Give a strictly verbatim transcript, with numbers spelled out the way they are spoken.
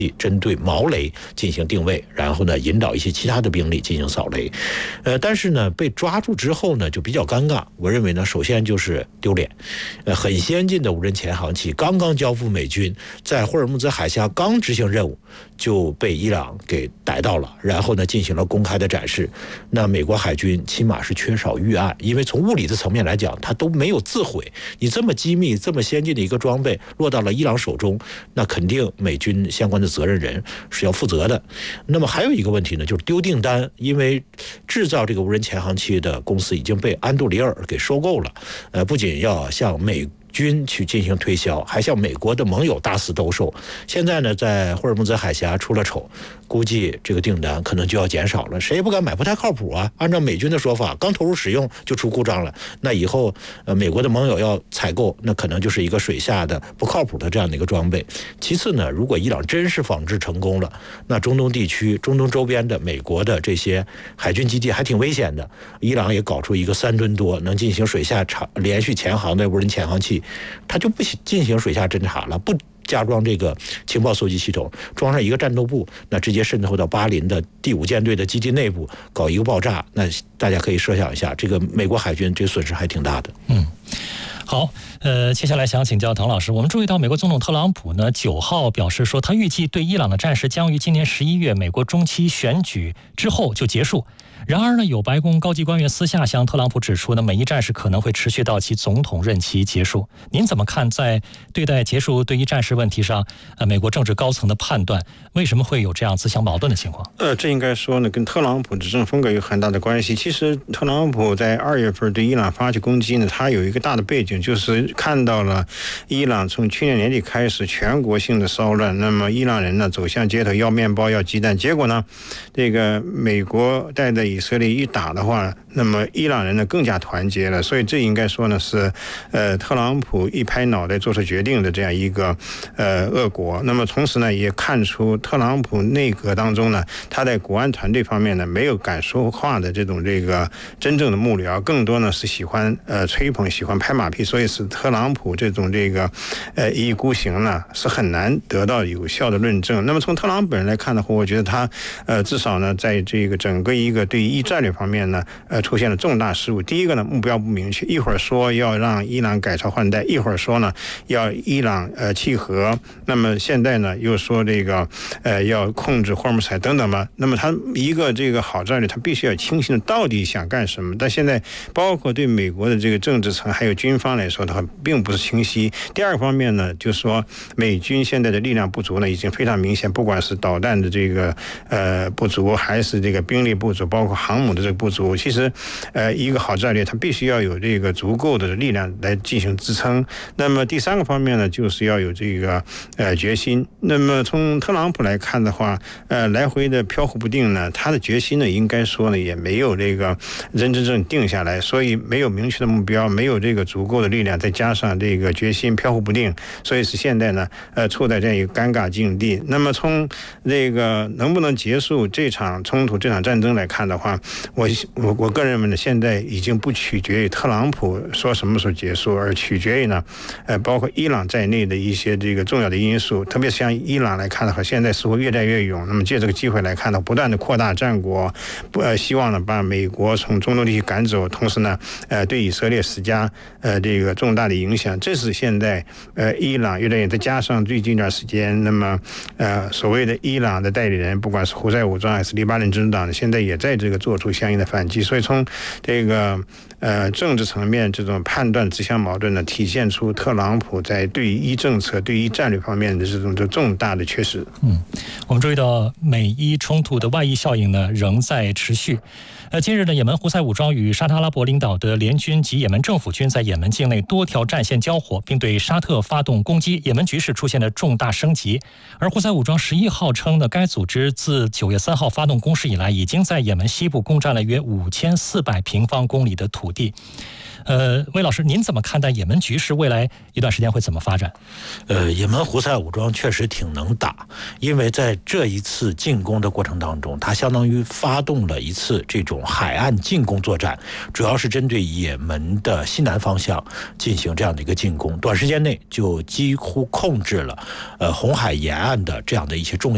针对毛雷进行定位，然后呢引导一些其他的兵力进行扫雷。呃，但是呢被抓住之后呢就比较尴尬。我认为呢，首先就是丢脸。呃，很先进的无人潜航器刚刚交付美军，在霍尔木兹海峡刚执行任务就被伊朗给逮到了，然后呢进行了公开的展示。那美国海军起码是缺少预案，因为从物理的层面来讲，它都没有自毁。你这么机密、这么先进的一个装备落到了伊朗手中，那肯定美军相关的责任人是要负责的。那么还有一个问题呢，就是丢订单，因为制造这个无人潜航器的公司已经被安杜里尔给收购了。呃，不仅要向美军去进行推销，还向美国的盟友大肆兜售。现在呢，在霍尔木兹海峡出了丑，估计这个订单可能就要减少了，谁也不敢买，不太靠谱啊。按照美军的说法，刚投入使用就出故障了，那以后呃美国的盟友要采购，那可能就是一个水下的不靠谱的这样的一个装备。其次呢，如果伊朗真是仿制成功了，那中东地区、中东周边的美国的这些海军基地还挺危险的。伊朗也搞出一个三吨多能进行水下长连续潜航的无人潜航器，它就不进行水下侦察了，不加装这个情报搜集系统，装上一个战斗部，那直接渗透到巴林的第五舰队的基地内部搞一个爆炸，那大家可以设想一下，这个美国海军这个损失还挺大的。 嗯。好，呃，接下来想请教唐老师，我们注意到美国总统特朗普呢，九号表示说，他预计对伊朗的战事将于今年十一月美国中期选举之后就结束。然而呢，有白宫高级官员私下向特朗普指出呢，美伊战事可能会持续到其总统任期结束。您怎么看在对待结束对伊战事问题上，呃，美国政治高层的判断为什么会有这样自相矛盾的情况？ 呃，这应该说呢，跟特朗普执政风格有很大的关系。其实特朗普在二月份对伊朗发起攻击呢，他有一个大的背景，就是看到了伊朗从去年年底开始全国性的骚乱，那么伊朗人呢走向街头要面包要鸡蛋，结果呢，这个美国带着以色列一打的话，那么伊朗人呢更加团结了，所以这应该说呢是呃特朗普一拍脑袋做出决定的这样一个呃恶果。那么同时呢也看出特朗普内阁当中呢，他在国安团队方面呢没有敢说话的这种这个真正的幕僚，更多呢是喜欢呃吹捧、喜欢拍马屁，所以是特朗普这种这个呃一意孤行呢是很难得到有效的论证。那么从特朗普本人来看的话，我觉得他呃至少呢在这个整个一个对伊战略方面呢，呃，出现了重大失误。第一个呢，目标不明确，一会儿说要让伊朗改朝换代，一会儿说呢要伊朗呃契合，那么现在呢又说这个呃要控制霍尔木兹海等等吧。那么他一个这个好战略，他必须要清晰的到底想干什么。但现在包括对美国的这个政治层还有军方来说的话，并不是清晰。第二个方面呢，就是说美军现在的力量不足呢，已经非常明显，不管是导弹的这个呃不足，还是这个兵力不足，包括航母的这个不足，其实，呃，一个好战略，它必须要有这个足够的力量来进行支撑。那么第三个方面呢，就是要有这个呃决心。那么从特朗普来看的话，呃，来回的飘忽不定呢，他的决心呢，应该说呢，也没有这个真真正定下来，所以没有明确的目标，没有这个足够的力量，再加上这个决心飘忽不定，所以是现在呢，呃，处在这样一个尴尬境地。那么从这个能不能结束这场冲突、这场战争来看的话，我我我个人认为呢，现在已经不取决于特朗普说什么时候结束，而取决于呢，呃，包括伊朗在内的一些这个重要的因素。特别是像伊朗来看的话，现在似乎越战越勇。那么借这个机会来看呢，不断的扩大战果，呃，希望呢把美国从中东地区赶走，同时呢，呃，对以色列施加呃这个重大的影响。这是现在呃伊朗越战越，再加上最近一段时间，那么呃所谓的伊朗的代理人，不管是胡塞武装还是黎巴嫩真主党，现在也在这个做出相应的反击。所以从这个呃政治层面，这种判断自相矛盾呢，体现出特朗普在对于伊政策、对于战略方面的这种重大的缺失。 嗯，我们注意到美伊冲突的外溢效应呢仍在持续。呃，近日呢，也门胡塞武装与沙特阿拉伯领导的联军及也门政府军在也门境内多条战线交火，并对沙特发动攻击，也门局势出现了重大升级。而胡塞武装十一号称呢，该组织自九月三号发动攻势以来，已经在也门西部攻占了约五千四百平方公里的土地。呃，魏老师，您怎么看待也门局势未来一段时间会怎么发展？ 呃，也门胡塞武装确实挺能打，因为在这一次进攻的过程当中，它相当于发动了一次这种海岸进攻作战，主要是针对也门的西南方向进行这样的一个进攻，短时间内就几乎控制了呃红海沿岸的这样的一些重要